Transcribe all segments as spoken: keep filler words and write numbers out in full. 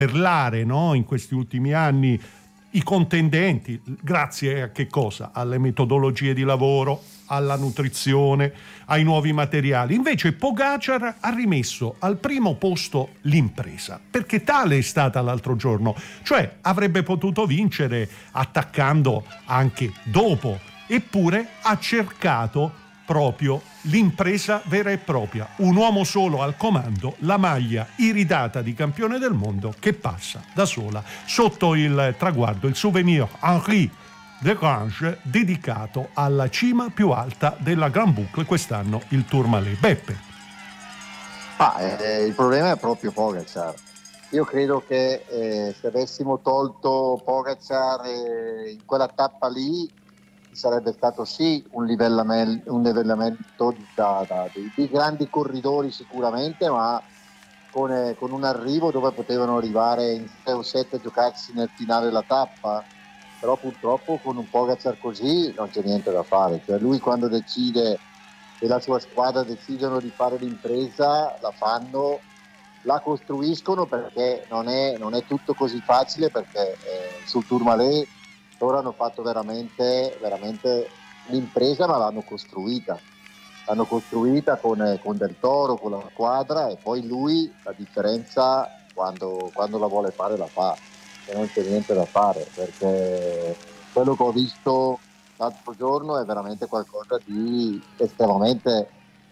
perlare, no? In questi ultimi anni i contendenti, grazie a che cosa? Alle metodologie di lavoro, alla nutrizione, ai nuovi materiali. Invece Pogačar ha rimesso al primo posto l'impresa, perché tale è stata l'altro giorno, cioè avrebbe potuto vincere attaccando anche dopo, eppure ha cercato proprio l'impresa vera e propria, un uomo solo al comando, la maglia iridata di campione del mondo che passa da sola sotto il traguardo, il souvenir Henri Desgrange dedicato alla cima più alta della Grand Boucle, quest'anno il Tourmalet. Beppe. Ah, eh, il problema è proprio Pogačar. Io credo che eh, se avessimo tolto Pogačar eh, in quella tappa lì sarebbe stato sì un livellamento, un livellamento da, da, di, di grandi corridori sicuramente, ma con, eh, con un arrivo dove potevano arrivare in sei o sette a giocarsi nel finale della tappa, però purtroppo con un Pogačar così non c'è niente da fare, cioè lui quando decide e la sua squadra decidono di fare l'impresa la fanno, la costruiscono, perché non è, non è tutto così facile, perché eh, sul Tourmalet loro hanno fatto veramente, veramente l'impresa, ma l'hanno costruita. L'hanno costruita con, con Del Toro, con la squadra, e poi lui la differenza quando, quando la vuole fare la fa, e non c'è niente da fare, perché quello che ho visto l'altro giorno è veramente qualcosa di estremamente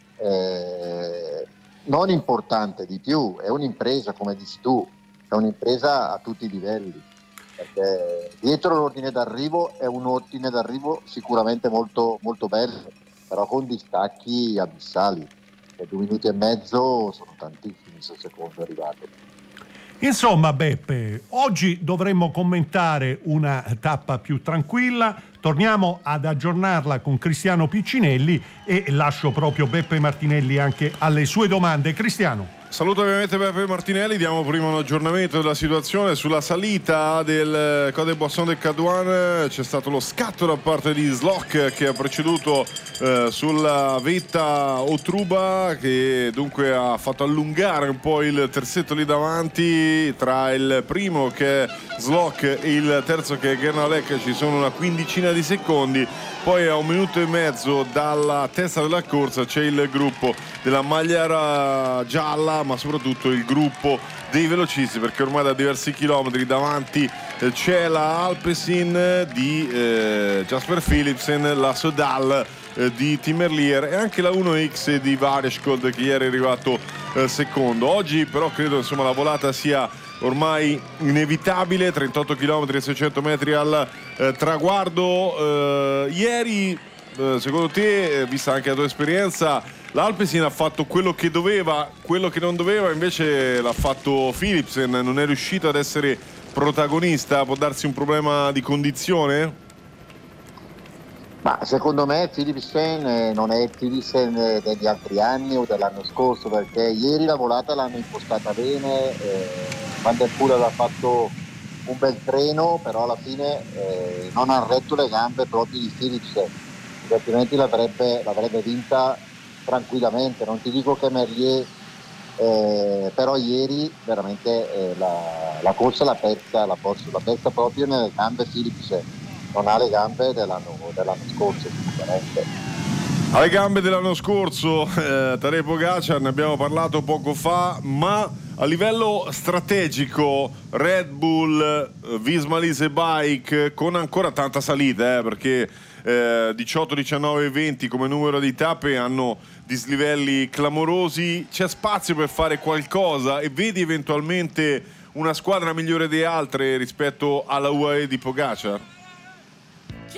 eh, non importante di più, è un'impresa, come dici tu, è un'impresa a tutti i livelli. Perché dietro l'ordine d'arrivo è un ordine d'arrivo sicuramente molto, molto bello, però con distacchi abissali, e due minuti e mezzo sono tantissimi se il secondo è arrivato. Insomma, Beppe, oggi dovremmo commentare una tappa più tranquilla, torniamo ad aggiornarla con Cristiano Piccinelli e lascio proprio Beppe Martinelli anche alle sue domande. Cristiano. Saluto ovviamente Beppe Martinelli, diamo prima un aggiornamento della situazione sulla salita del Col des Boissons de Cadouane. C'è stato lo scatto da parte di Slok che ha preceduto eh, sulla vetta Otruba, che dunque ha fatto allungare un po' il terzetto lì davanti. Tra il primo che è Slok e il terzo che è Gernalek ci sono una quindicina di secondi. Poi a un minuto e mezzo dalla testa della corsa c'è il gruppo della maglia gialla, ma soprattutto il gruppo dei velocisti, perché ormai da diversi chilometri davanti eh, c'è la Alpecin di eh, Jasper Philipsen, la Sodal eh, di Tim Merlier e anche la uno X di Varescold, che ieri è arrivato eh, secondo. Oggi però credo insomma la volata sia ormai inevitabile, trentotto chilometri e seicento metri al eh, traguardo. Eh, ieri eh, secondo te, eh, vista anche la tua esperienza, l'Alpecin ha fatto quello che doveva, quello che non doveva invece l'ha fatto Philipsen, non è riuscito ad essere protagonista? Può darsi un problema di condizione? Ma secondo me Philipsen eh, non è il Philipsen eh, degli altri anni o dell'anno scorso, perché ieri la volata l'hanno impostata bene, eh, Van der Poel aveva fatto un bel treno, però alla fine eh, non ha retto le gambe proprio di Philipsen, altrimenti l'avrebbe, l'avrebbe vinta tranquillamente. Non ti dico che Merlier, eh, però ieri veramente eh, la, la corsa l'ha persa, la, l'ha persa proprio nelle gambe Philipsen, non ha le gambe dell'anno, dell'anno scorso sicuramente. Alle gambe dell'anno scorso eh, Tadej Pogačar, ne abbiamo parlato poco fa, ma a livello strategico Red Bull, Visma Lease Bike con ancora tanta salita, eh, perché eh, diciotto, diciannove e venti come numero di tappe hanno dislivelli clamorosi. C'è spazio per fare qualcosa e vedi eventualmente una squadra migliore di altre rispetto alla U A E di Pogačar?